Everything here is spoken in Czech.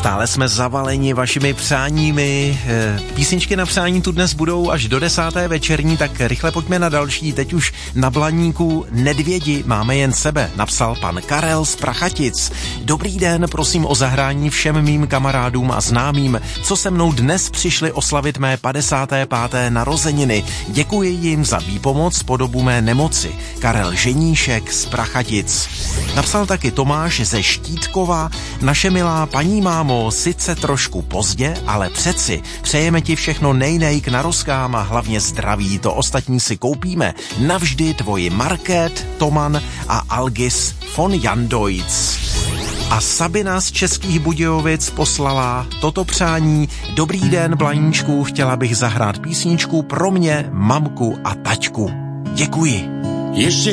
Stále jsme zavaleni vašimi přáními. Písničky na přání tu dnes budou až do 10. večerní, tak rychle pojďme na další. Teď už na Blaníku Nedvědi máme jen sebe, napsal pan Karel z Prachatic. Dobrý den, prosím o zahrání všem mým kamarádům a známým, co se mnou dnes přišli oslavit mé 55. narozeniny. Děkuji jim za výpomoc po dobu mé nemoci. Karel Ženíšek z Prachatic. Napsal taky Tomáš ze Štítkova. Naše milá paní mámo, sice trošku pozdě, ale přeci přejeme ti všechno nejnej k narozkám a hlavně zdraví. To ostatní si koupíme. Navždy tvoji Market, Toman a Algis von Jandojc. A Sabina z Českých Budějovic poslala toto přání. Dobrý den, Blaníčku, chtěla bych zahrát písničku pro mě, mamku a taťku. Děkuji. Ještě